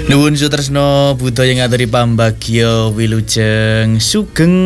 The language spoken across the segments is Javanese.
Nuwun sutresna budaya ngaturi pambagya wilujeng sugeng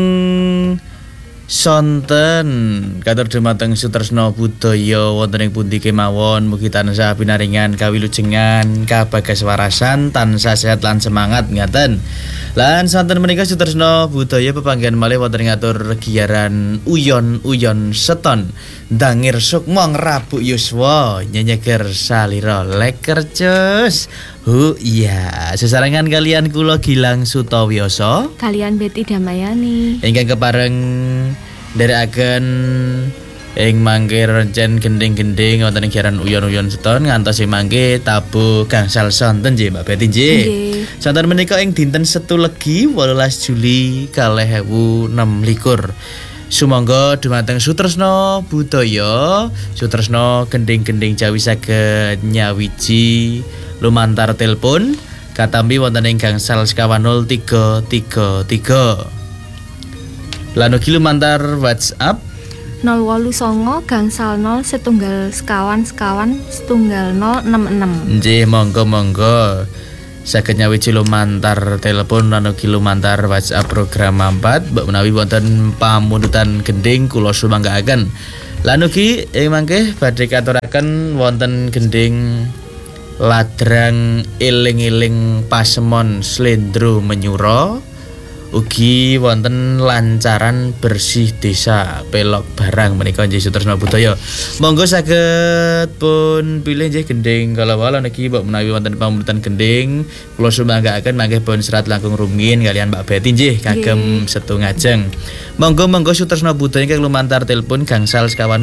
sonten katur dumateng sutresna budaya wonten ing pundi kemawon mugi tansah pinaringan kawilujengan kabagaswarasan tansah sehat lan semangat ngaten. Lan sonten menika sutresna budaya pepanggihan malih wonten ngatur giaran uyon-uyon seton Dangir sukma ngrabuk yuswa nyenyeger salira lekercus. Iya, sesarengan kalian kula Gilang Sutawioso kalian Betty Damayani ingkang kepareng nderekaken ing mangke rencen gending-gending wonten ing giaran uyon-uyon seton ngantos mangke tabuh gangsal sonten nggih Mbak Betty nggih. Sonten menika ing dinten Setu Legi 18 Juli 2026. Sumangga dumateng sutresna budaya, sutresna gending-gending Jawi saged nyawiji lumantar telepon katampi wonten ing gangsal sekawan 0333. Lan ugi lumantar WhatsApp 089 gangsal 0 setunggal sekawan 066. Nggih, monggo saged nyawiji lumantar telepon lan ugi lumantar WhatsApp program 4 mbok menawi wonten pamundutan gending kula sumanggaaken. Lan ugi ing mangke badhe katuraken wonten gending ladrang eling-eling pasemon slendro menyura ugi wonten lancaran bersih desa pelok barang menika nggih sutresna budaya. Monggo saged pun pilih nggih gending kala-wala niki mbok menawi wonten pamundutan gending kula sumanggaaken mangke pun serat langkung rumiyin kalian Mbak Betty nggih kagem setu ngajeng. Monggo sutresna budaya ingkang lumantar telepon gangsal sekawan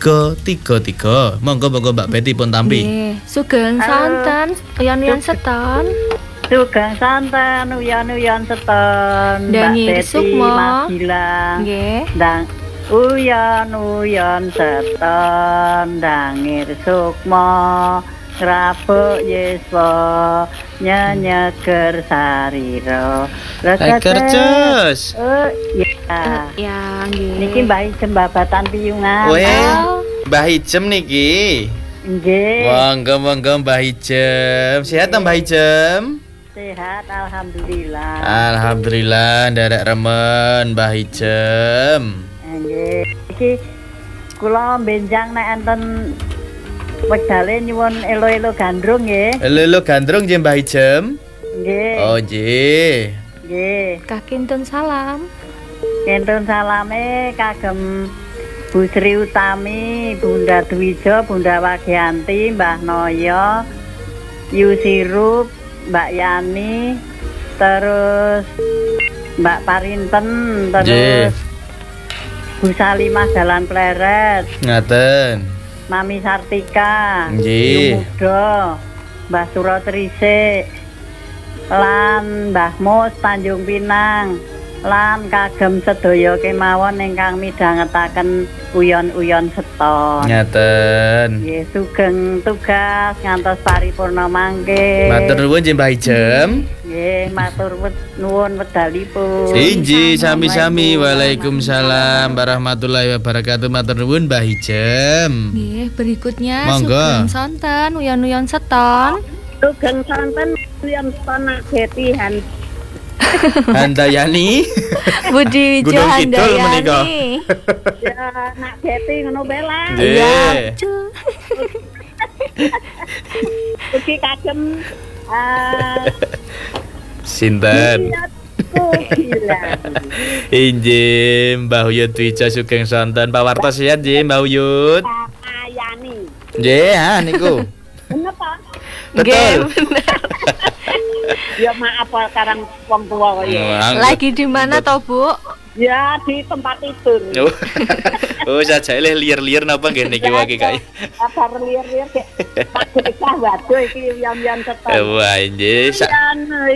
0333. Monggo Mbak Betty pun tampi. Nggih, sugeng sonten uyon-uyon seton. Sugeng santen uyon-uyon seton Dangir sukma nggih ndang uyon-uyon seton Dangir sukma ngrabuk yuswa nyenyeger sarira lekercus. Ya nggih. niki Mbah Ijem babatan piyungan. Mbah Ijem niki. Nggih. Monggo Mbah Ijem. Sehat ta Mbah Ijem? Sehat alhamdulillah. Alhamdulillah nderek remen Mbah Ijem. Nggih. Iki kula benjang nek enten wedale nyuwun elo-elo gandrung nggih. Elo gandrung nggih Mbah Ijem? Nggih. Oh nggih. Nggih. Kakintun salam. Kentun salame kagem Bu Sri Utami, Bunda Dwija, Bunda Wagianti, Mbah Noyo, Yusirup, Mbak Yani, terus Mbak Parinten, terus Bu Salimah Jalan Pleret, ngaten. Mami Sartika, Nggih. Muda, Mbah Suratrisik, lan Mbah Mus Tanjung Pinang, lan kagem sedaya kemawon ingkang midhangetaken uyon-uyon seton. Ngaten. Nggih, sugeng tugas ngantos paripurna mangke. Matur nuwun nggih Mbah Ijem. Nggih, matur nuwun wedalipun. Inji sami-sami. Waalaikumsalam warahmatullahi wabarakatuh. Matur nuwun Mbah Ijem. Nggih, berikutnya Monggo. sugeng sonten uyon-uyon seton. Sugeng sonten uyon seton Betty Handayani. Budi Gunung Kidul menika. Wijayani. Ya, nak Betty ngono bela. Nggih. Ugi kagem Sinten? Injih Mbah Uyut Dwija sugeng sonten. Pawartos sehat nggih Mbah Uyut. Ayani. Nggih, niku. Menapa? Betul. Ya maaf karang wong tua ya. Lagi di mana toh, Bu? Ya di tempat tidur. Oh, saja liar-liar napa nggih niki wae kae. Kabar liar-liar kek. Tak dekah waduh iki uyon-uyon seton. Wah, nggih.